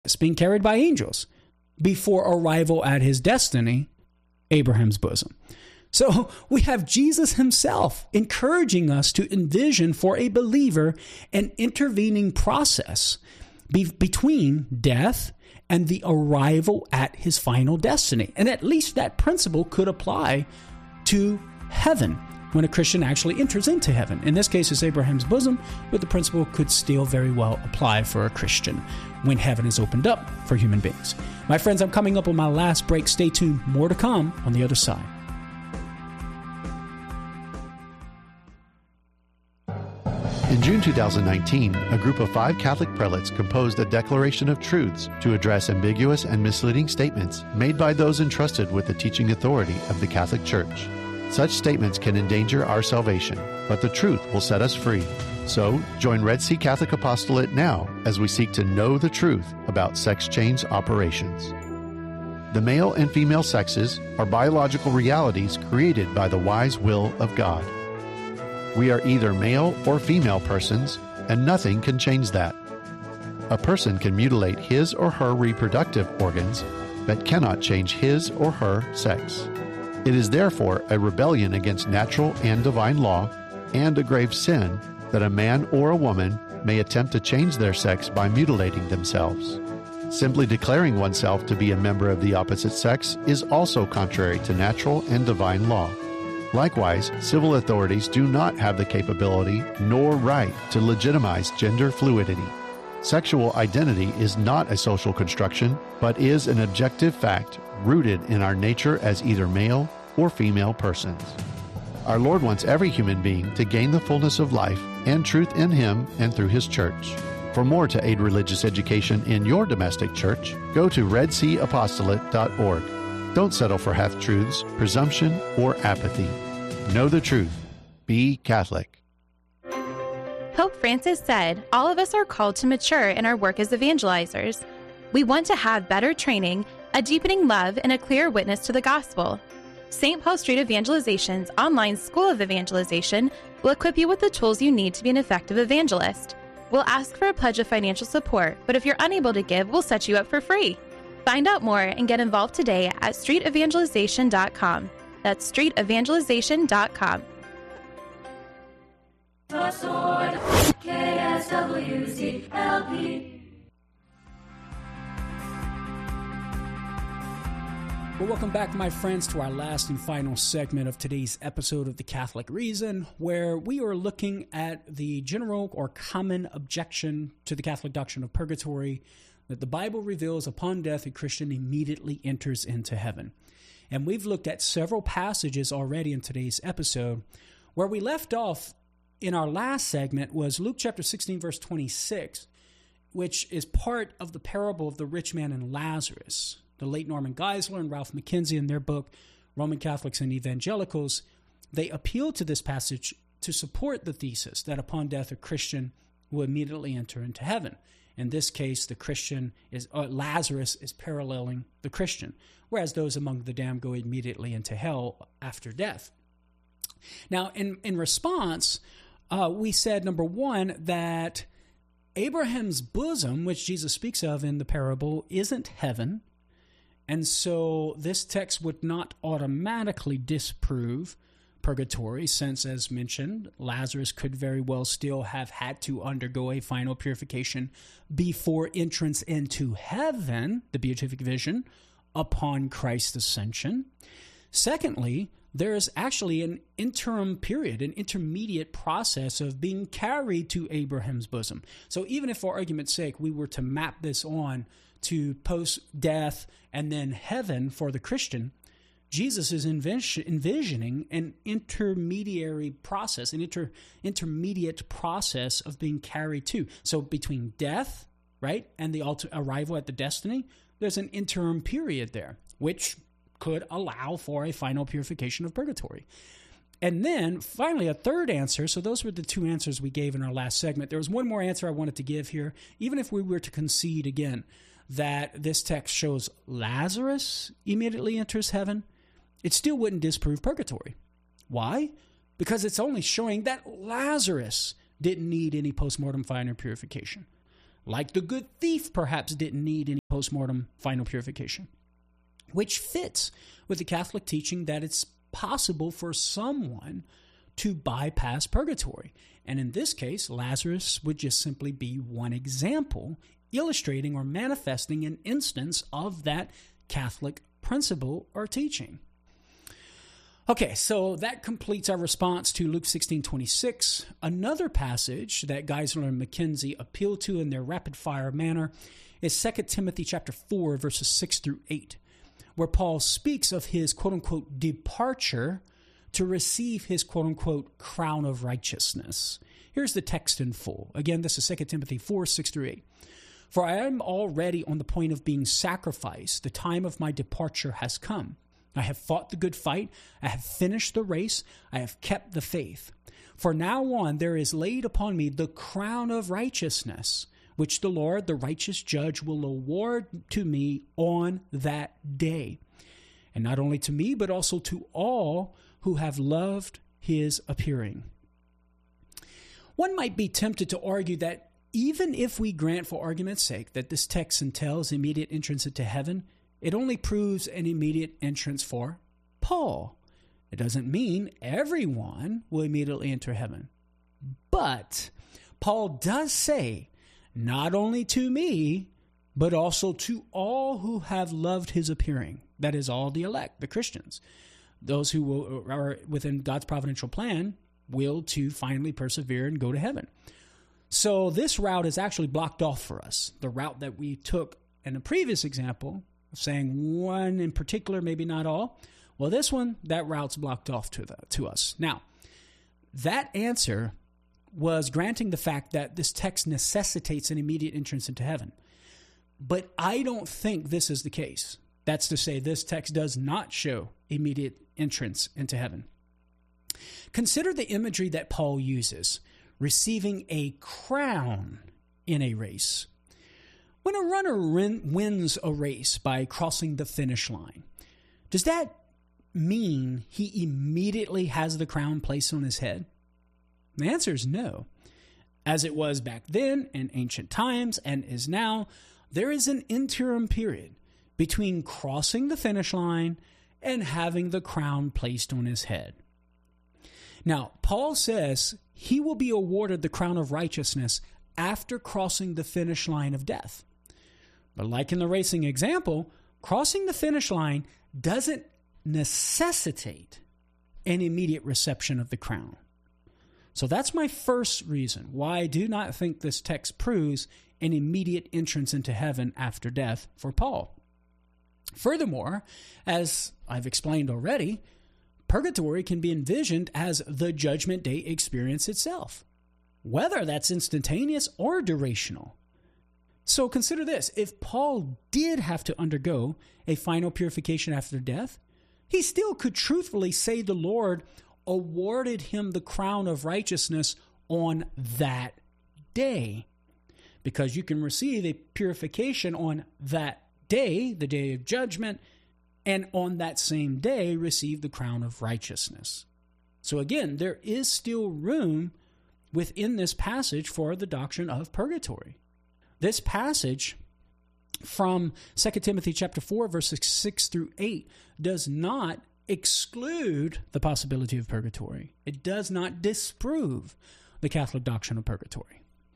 Jesus being carried by angels before arrival at his destiny, Abraham's bosom. So we have Jesus himself encouraging us to envision for a believer an intervening process between death and the arrival at his final destiny. And at least that principle could apply to heaven when a Christian actually enters into heaven. In this case, it's Abraham's bosom, but the principle could still very well apply for a Christian when heaven is opened up for human beings. My friends, I'm coming up on my last break. Stay tuned. More to come on the other side. In June 2019, a group of 5 Catholic prelates composed a declaration of truths to address ambiguous and misleading statements made by those entrusted with the teaching authority of the Catholic Church. Such statements can endanger our salvation, but the truth will set us free. So, join Red Sea Catholic Apostolate now as we seek to know the truth about sex change operations. The male and female sexes are biological realities created by the wise will of God. We are either male or female persons, and nothing can change that. A person can mutilate his or her reproductive organs, but cannot change his or her sex. It is therefore a rebellion against natural and divine law, and a grave sin that a man or a woman may attempt to change their sex by mutilating themselves. Simply declaring oneself to be a member of the opposite sex is also contrary to natural and divine law. Likewise, civil authorities do not have the capability nor right to legitimize gender fluidity. Sexual identity is not a social construction, but is an objective fact rooted in our nature as either male or female persons. Our Lord wants every human being to gain the fullness of life and truth in Him and through His church. For more to aid religious education in your domestic church, go to redseaapostolate.org. Don't settle for half-truths, presumption, or apathy. Know the truth. Be Catholic. Pope Francis said, all of us are called to mature in our work as evangelizers. We want to have better training, a deepening love, and a clear witness to the gospel. St. Paul Street Evangelization's online School of Evangelization will equip you with the tools you need to be an effective evangelist. We'll ask for a pledge of financial support, but if you're unable to give, we'll set you up for free. Find out more and get involved today at streetevangelization.com. That's streetevangelization.com. The Sword, KSWCLP. Well, welcome back, my friends, to our last and final segment of today's episode of The Catholic Reason, where we are looking at the general or common objection to the Catholic doctrine of purgatory, that the Bible reveals upon death a Christian immediately enters into heaven. And we've looked at several passages already in today's episode. Where we left off in our last segment was Luke chapter 16, verse 26, which is part of the parable of the rich man and Lazarus. The late Norman Geisler and Ralph McKenzie, in their book, Roman Catholics and Evangelicals, they appeal to this passage to support the thesis that upon death a Christian will immediately enter into heaven. In this case, the Christian Lazarus is paralleling the Christian, whereas those among the damned go immediately into hell after death. Now, in response, we said, number one, that Abraham's bosom, which Jesus speaks of in the parable, isn't heaven. And so this text would not automatically disprove purgatory, since, as mentioned, Lazarus could very well still have had to undergo a final purification before entrance into heaven, the beatific vision, upon Christ's ascension. Secondly, there is actually an interim period, an intermediate process of being carried to Abraham's bosom. So even if, for argument's sake, we were to map this on to post-death and then heaven for the Christian, Jesus is envisioning an intermediary process, an intermediate process of being carried to. So between death, right, and the arrival at the destiny, there's an interim period there, which could allow for a final purification of purgatory. And then, finally, a third answer. So those were the two answers we gave in our last segment. There was one more answer I wanted to give here. Even if we were to concede again that this text shows Lazarus immediately enters heaven, it still wouldn't disprove purgatory. Why? Because it's only showing that Lazarus didn't need any postmortem final purification. like the good thief perhaps didn't need any postmortem final purification, which fits with the Catholic teaching that it's possible for someone to bypass purgatory. And in this case, Lazarus would just simply be one example illustrating or manifesting an instance of that Catholic principle or teaching. Okay, so that completes our response to Luke 16:26. Another passage that Geisler and Mackenzie appeal to in their rapid-fire manner is 2 Timothy chapter 4, verses 6 through 8, where Paul speaks of his quote-unquote departure to receive his quote-unquote crown of righteousness. Here's the text in full. Again, this is 2 Timothy 4, 6 through 8. For I am already on the point of being sacrificed. The time of my departure has come. I have fought the good fight. I have finished the race. I have kept the faith. For now on there is laid upon me the crown of righteousness, which the Lord, the righteous judge, will award to me on that day. And not only to me, but also to all who have loved his appearing. One might be tempted to argue that even if we grant for argument's sake that this text entails immediate entrance into heaven, it only proves an immediate entrance for Paul. It doesn't mean everyone will immediately enter heaven. But Paul does say, not only to me, but also to all who have loved his appearing. That is all the elect, the Christians. Those who are within God's providential plan will to finally persevere and go to heaven. So this route is actually blocked off for us. The route that we took in a previous example, saying one in particular, maybe not all. Well, this one, that route's blocked off to us. Now, that answer was granting the fact that this text necessitates an immediate entrance into heaven. But I don't think this is the case. That's to say, this text does not show immediate entrance into heaven. Consider the imagery that Paul uses, receiving a crown in a race. When a runner wins a race by crossing the finish line, does that mean he immediately has the crown placed on his head? The answer is no. As it was back then in ancient times and is now, there is an interim period between crossing the finish line and having the crown placed on his head. Now, Paul says he will be awarded the crown of righteousness after crossing the finish line of death. But like in the racing example, crossing the finish line doesn't necessitate an immediate reception of the crown. So that's my first reason why I do not think this text proves an immediate entrance into heaven after death for Paul. Furthermore, as I've explained already, purgatory can be envisioned as the judgment day experience itself, whether that's instantaneous or durational. So consider this. If Paul did have to undergo a final purification after death, he still could truthfully say the Lord awarded him the crown of righteousness on that day, because you can receive a purification on that day, the day of judgment, and on that same day receive the crown of righteousness. So again, there is still room within this passage for the doctrine of purgatory. This passage from 2 Timothy chapter 4, verses 6 through 8 does not exclude the possibility of purgatory. It does not disprove the Catholic doctrine of purgatory.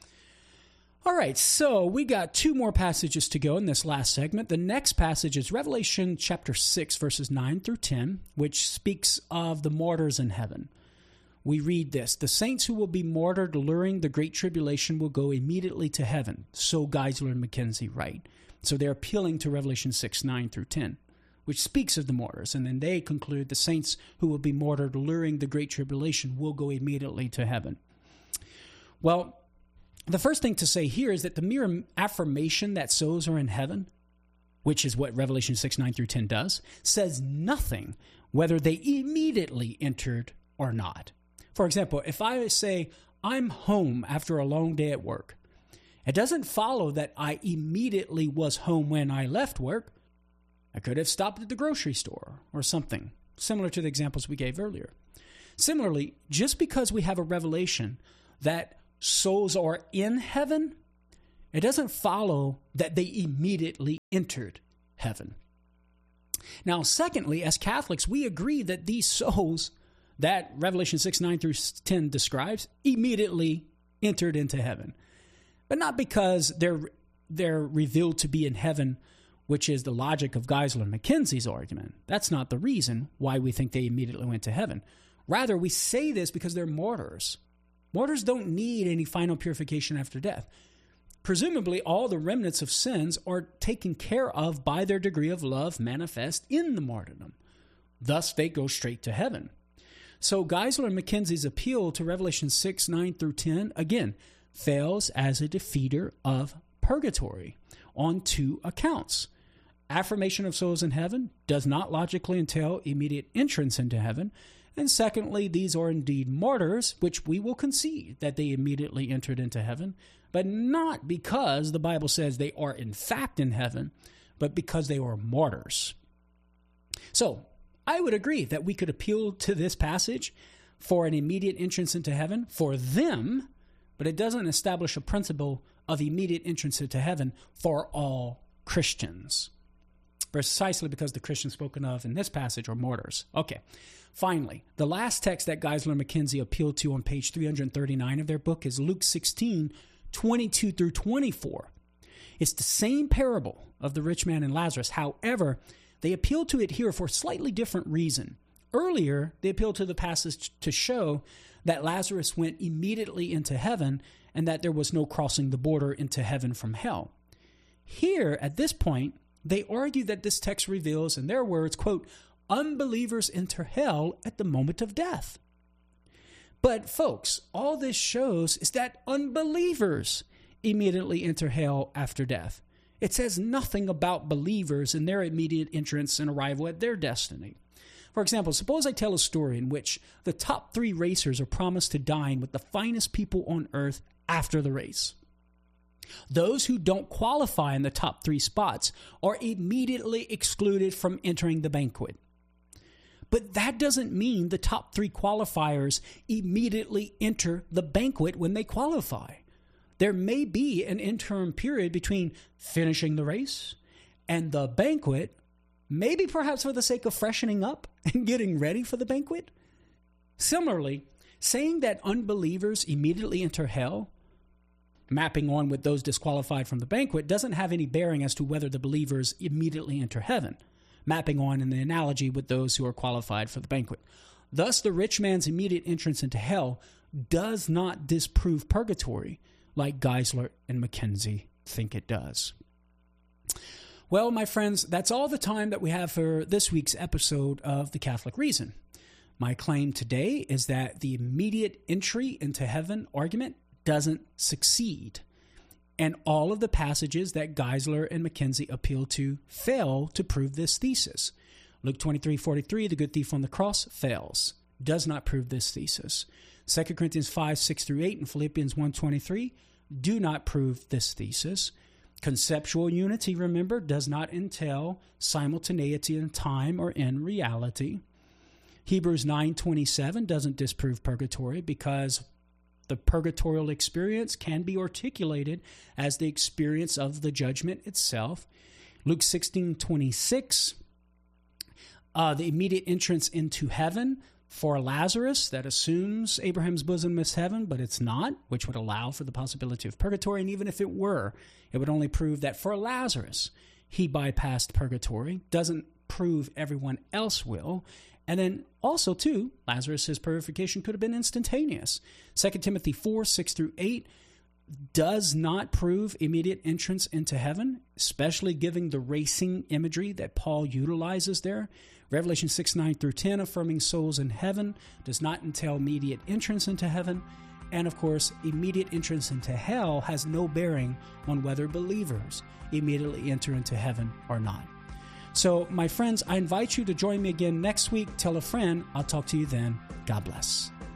All right, so we got two more passages to go in this last segment. The next passage is Revelation chapter 6, verses 9 through 10, which speaks of the martyrs in heaven. We read this: the saints who will be martyred during the Great Tribulation will go immediately to heaven. So Geisler and Mackenzie write. So they're appealing to Revelation 6, 9 through 10, which speaks of the martyrs. And then they conclude the saints who will be martyred during the Great Tribulation will go immediately to heaven. Well, the first thing to say here is that the mere affirmation that souls are in heaven, which is what Revelation 6, 9 through 10 does, says nothing whether they immediately entered or not. For example, if I say, I'm home after a long day at work, it doesn't follow that I immediately was home when I left work. I could have stopped at the grocery store or something, similar to the examples we gave earlier. Similarly, just because we have a revelation that souls are in heaven, it doesn't follow that they immediately entered heaven. Now, secondly, as Catholics, we agree that these souls that Revelation 6:9-10 describes immediately entered into heaven. But not because they're revealed to be in heaven, which is the logic of Geisler and Mackenzie's argument. That's not the reason why we think they immediately went to heaven. Rather, we say this because they're martyrs. Martyrs don't need any final purification after death. Presumably, all the remnants of sins are taken care of by their degree of love manifest in the martyrdom. Thus, they go straight to heaven. So Geisler and Mackenzie's appeal to Revelation 6:9-10, again, fails as a defeater of purgatory on two accounts. Affirmation of souls in heaven does not logically entail immediate entrance into heaven. And secondly, these are indeed martyrs, which we will concede that they immediately entered into heaven, but not because the Bible says they are in fact in heaven, but because they are martyrs. So I would agree that we could appeal to this passage for an immediate entrance into heaven for them, but it doesn't establish a principle of immediate entrance into heaven for all Christians, precisely because the Christians spoken of in this passage are martyrs. Okay, finally, the last text that Geisler and Mackenzie appealed to on page 339 of their book is Luke 16:22-24. It's the same parable of the rich man and Lazarus. However, they appeal to it here for a slightly different reason. Earlier, they appealed to the passage to show that Lazarus went immediately into heaven and that there was no crossing the border into heaven from hell. Here, at this point, they argue that this text reveals, in their words, quote, unbelievers enter hell at the moment of death. But folks, all this shows is that unbelievers immediately enter hell after death. It says nothing about believers and their immediate entrance and arrival at their destiny. For example, suppose I tell a story in which the top 3 racers are promised to dine with the finest people on earth after the race. Those who don't qualify in the top 3 spots are immediately excluded from entering the banquet. But that doesn't mean the top 3 qualifiers immediately enter the banquet when they qualify. There may be an interim period between finishing the race and the banquet, maybe perhaps for the sake of freshening up and getting ready for the banquet. Similarly, saying that unbelievers immediately enter hell, mapping on with those disqualified from the banquet, doesn't have any bearing as to whether the believers immediately enter heaven, mapping on in the analogy with those who are qualified for the banquet. Thus, the rich man's immediate entrance into hell does not disprove purgatory like Geisler and Mackenzie think it does. Well, my friends, that's all the time that we have for this week's episode of The Catholic Reason. My claim today is that the immediate entry into heaven argument doesn't succeed, and all of the passages that Geisler and Mackenzie appeal to fail to prove this thesis. Luke 23:43, the good thief on the cross, fails, does not prove this thesis. 2 Corinthians 5:6-8 and Philippians 1:23 do not prove this thesis. Conceptual unity, remember, does not entail simultaneity in time or in reality. Hebrews 9:27 doesn't disprove purgatory because the purgatorial experience can be articulated as the experience of the judgment itself. Luke 16:26, the immediate entrance into heaven for Lazarus, that assumes Abraham's bosom is heaven, but it's not, which would allow for the possibility of purgatory. And even if it were, it would only prove that for Lazarus, he bypassed purgatory. Doesn't prove everyone else will. And then also, too, Lazarus' purification could have been instantaneous. 2 Timothy 4:6-8 does not prove immediate entrance into heaven, especially given the racing imagery that Paul utilizes there. Revelation 6:9-10, affirming souls in heaven, does not entail immediate entrance into heaven. And of course, immediate entrance into hell has no bearing on whether believers immediately enter into heaven or not. So, my friends, I invite you to join me again next week. Tell a friend. I'll talk to you then. God bless.